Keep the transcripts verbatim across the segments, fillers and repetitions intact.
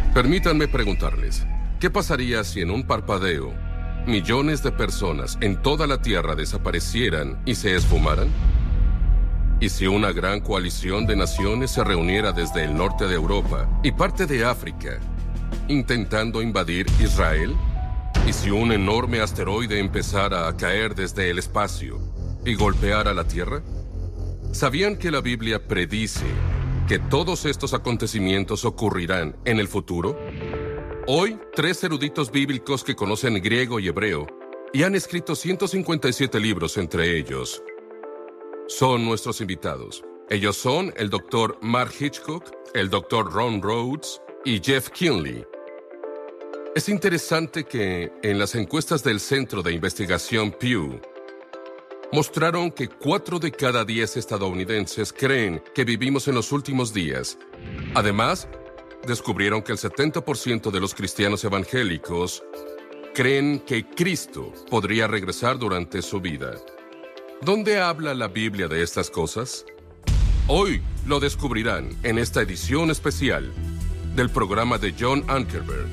Permítanme preguntarles, ¿qué pasaría si en un parpadeo millones de personas en toda la Tierra desaparecieran y se esfumaran? ¿Y si una gran coalición de naciones se reuniera desde el norte de Europa y parte de África, intentando invadir Israel? ¿Y si un enorme asteroide empezara a caer desde el espacio y golpeara la Tierra? ¿Sabían que la Biblia predice que todos estos acontecimientos ocurrirán en el futuro? Hoy, tres eruditos bíblicos que conocen griego y hebreo y han escrito ciento cincuenta y siete libros entre ellos son nuestros invitados. Ellos son el doctor Mark Hitchcock, el doctor Ron Rhodes y Jeff Kinley. Es interesante que en las encuestas del Centro de Investigación Pew mostraron que cuatro de cada diez estadounidenses creen que vivimos en los últimos días. Además, descubrieron que el setenta por ciento de los cristianos evangélicos creen que Cristo podría regresar durante su vida. ¿Dónde habla la Biblia de estas cosas? Hoy lo descubrirán en esta edición especial del programa de John Ankerberg.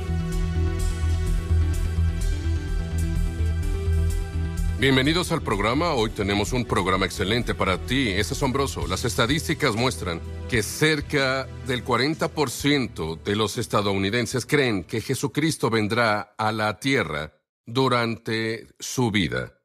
Bienvenidos al programa. Hoy tenemos un programa excelente para ti. Es asombroso. Las estadísticas muestran que cerca del cuarenta por ciento de los estadounidenses creen que Jesucristo vendrá a la tierra durante su vida.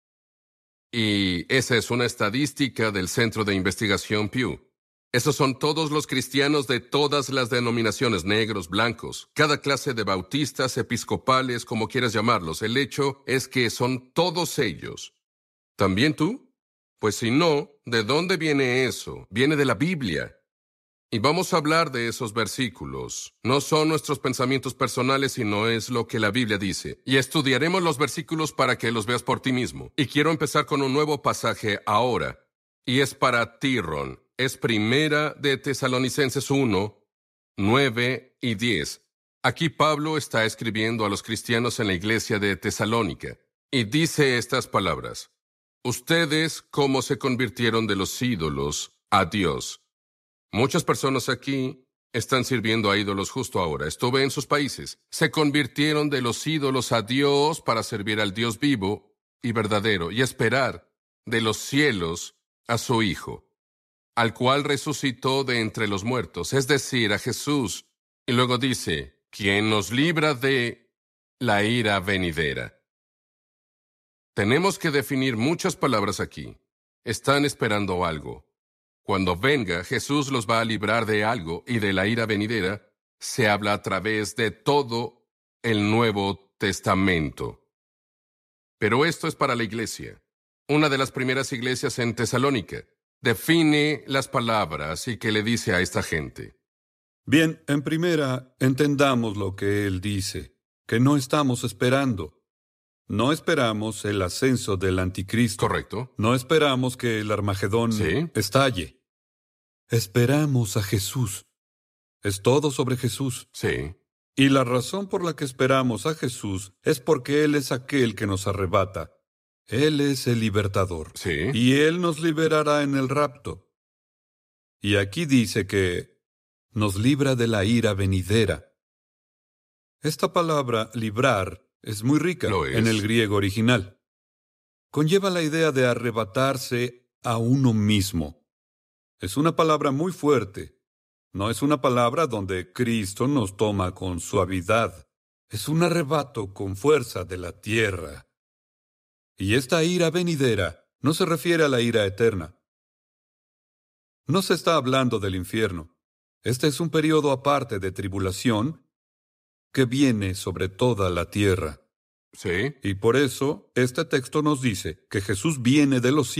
Y esa es una estadística del Centro de Investigación Pew. Esos son todos los cristianos de todas las denominaciones, negros, blancos, cada clase de bautistas, episcopales, como quieras llamarlos. El hecho es que son todos ellos. ¿También tú? Pues si no, ¿de dónde viene eso? Viene de la Biblia. Y vamos a hablar de esos versículos. No son nuestros pensamientos personales, sino es lo que la Biblia dice. Y estudiaremos los versículos para que los veas por ti mismo. Y quiero empezar con un nuevo pasaje ahora. Y es para ti, Ron. Es Primera de Tesalonicenses uno, nueve y diez. Aquí Pablo está escribiendo a los cristianos en la iglesia de Tesalónica. Y dice estas palabras. Ustedes, ¿cómo se convirtieron de los ídolos a Dios? Muchas personas aquí están sirviendo a ídolos justo ahora. Estuve en sus países. Se convirtieron de los ídolos a Dios para servir al Dios vivo y verdadero y esperar de los cielos a su Hijo, al cual resucitó de entre los muertos, es decir, a Jesús. Y luego dice, quien nos libra de la ira venidera. Tenemos que definir muchas palabras aquí. Están esperando algo. Cuando venga, Jesús los va a librar de algo, y de la ira venidera se habla a través de todo el Nuevo Testamento. Pero esto es para la iglesia. Una de las primeras iglesias en Tesalónica define las palabras y qué le dice a esta gente. Bien, en primera, entendamos lo que él dice, que no estamos esperando. No esperamos el ascenso del anticristo. Correcto. No esperamos que el Armagedón ¿Sí? estalle. Esperamos a Jesús. Es todo sobre Jesús. Sí. Y la razón por la que esperamos a Jesús es porque Él es aquel que nos arrebata. Él es el libertador. Sí. Y Él nos liberará en el rapto. Y aquí dice que nos libra de la ira venidera. Esta palabra, librar, es muy rica Lo es. en el griego original. Conlleva la idea de arrebatarse a uno mismo. Es una palabra muy fuerte. No es una palabra donde Cristo nos toma con suavidad. Es un arrebato con fuerza de la tierra. Y esta ira venidera no se refiere a la ira eterna. No se está hablando del infierno. Este es un periodo aparte de tribulación que viene sobre toda la tierra. Sí. Y por eso, este texto nos dice que Jesús viene de los